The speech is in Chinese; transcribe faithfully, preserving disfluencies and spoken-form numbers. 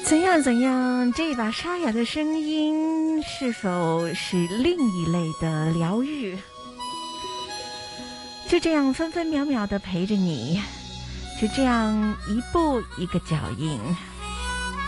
怎样怎样？这把沙哑的声音是否是另一类的疗愈？就这样分分秒秒的陪着你，就这样一步一个脚印。